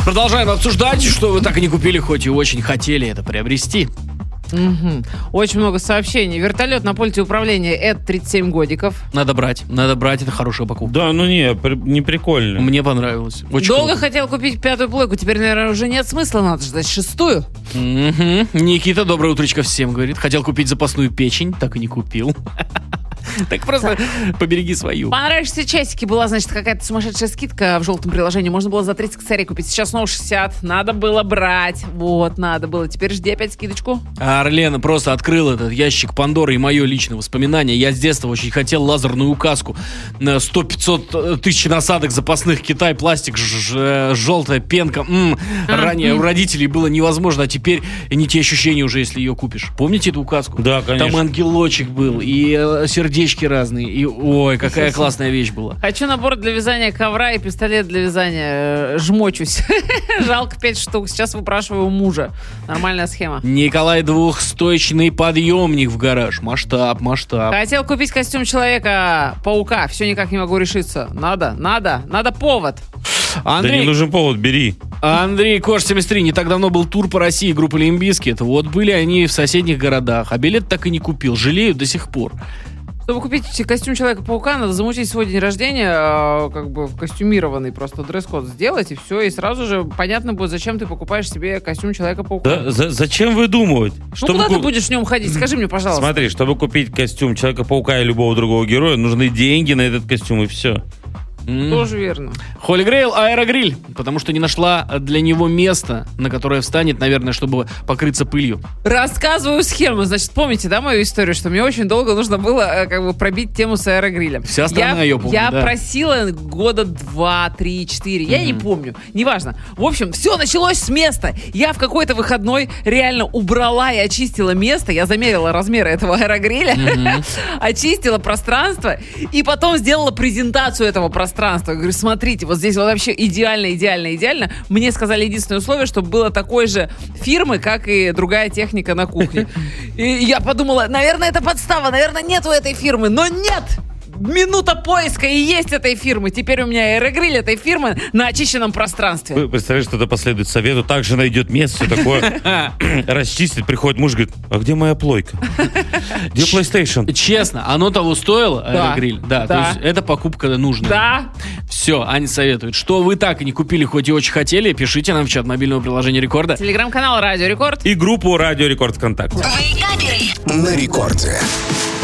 Продолжаем обсуждать, что вы так и не купили, хоть и очень хотели это приобрести. Угу. Очень много сообщений. Вертолет на пульте управления, это 37 годиков. Надо брать, это хорошая покупка. Да, не прикольно. Мне понравилось. Очень Долго круто. хотел купить 5-ю плойку, теперь, наверное, уже нет смысла, надо ждать 6-ю. Никита, доброе утречко всем, говорит. Хотел купить запасную печень, так и не купил. Так просто побереги свою. Понравившиеся часики, была, значит, какая-то сумасшедшая скидка в желтом приложении. Можно было за 30 косарей купить. Сейчас снова 60. Надо было брать. Вот, надо было. Теперь жди опять скидочку. А Орлена просто открыл этот ящик Пандоры и мое личное воспоминание. Я с детства очень хотел лазерную указку. 100-500 тысяч насадок запасных, Китай, пластик, желтая пенка. Ранее у родителей было невозможно, а теперь не те ощущения уже, если ее купишь. Помните эту указку? Да, конечно. Там ангелочек был, и сердечки разные, и ой, какая классная вещь была. Хочу набор для вязания ковра и пистолет для вязания. Жмочусь. Жалко 5 штук. Сейчас выпрашиваю у мужа. Нормальная схема. Николай, двухстойчный подъемник в гараж. Масштаб. Хотел купить костюм Человека-паука. Все никак не могу решиться. Надо повод. Да не нужен повод, бери. Андрей Кош 73. Не так давно был тур по России группы Limp Bizkit. Вот были они в соседних городах, а билет так и не купил. Жалею до сих пор. Чтобы купить костюм Человека-паука, надо замутить свой день рождения, как бы костюмированный, просто дресс-код сделать, и все, и сразу же понятно будет, зачем ты покупаешь себе костюм Человека-паука. Да, зачем выдумывать? Куда ты будешь в нем ходить? Скажи мне, пожалуйста. Смотри, чтобы купить костюм Человека-паука и любого другого героя, нужны деньги на этот костюм, и все. Тоже верно. Холли Грейл аэрогриль, потому что не нашла для него места, на которое встанет, наверное, чтобы покрыться пылью. Рассказываю схему. Значит, помните, да, мою историю, что мне очень долго нужно было как бы пробить тему с аэрогрилем. Вся страна ее помнит, Я да. просила года 2, 3, 4. Я не помню. Неважно. В общем, все началось с места. Я в какой-то выходной реально убрала и очистила место. Я замерила размеры этого аэрогриля, очистила пространство и потом сделала презентацию этого пространства. Я говорю, смотрите, вот здесь вот вообще идеально. Мне сказали единственное условие, чтобы было такой же фирмы, как и другая техника на кухне. И я подумала, наверное, это подстава, наверное, нету этой фирмы, но нет! Минута поиска и есть этой фирмы. Теперь у меня аэрогриль этой фирмы на очищенном пространстве. Вы представляете, что-то последует совету, также найдет место, все такое, расчистит, приходит муж, говорит, а где моя плойка? Где PlayStation? Честно, оно того стоило, аэрогриль? Да. То есть это покупка нужная. Да. Все, Аня советует. Что вы так и не купили, хоть и очень хотели, пишите нам в чат мобильного приложения Рекорда. Телеграм-канал Радио Рекорд. И группу Радио Рекорд ВКонтакте. На рекорде.